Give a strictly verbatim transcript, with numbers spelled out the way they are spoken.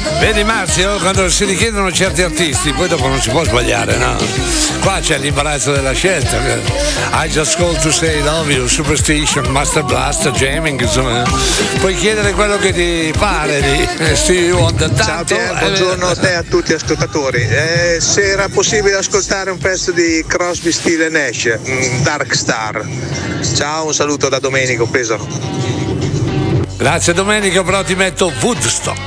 Vedi Marzio, quando si richiedono certi artisti, poi dopo non si può sbagliare, no? Qua c'è l'imbarazzo della scelta. I just call to say love you, Superstition, Master Blaster, Jamming, insomma. Puoi chiedere quello che ti pare di Stevie Wonder. Ciao Pier, buongiorno a te e a tutti gli ascoltatori. Eh, se era possibile ascoltare un pezzo di Crosby, Stile Nash, Dark Star. Ciao, un saluto da Domenico, peso. Grazie Domenico, però ti metto Woodstock.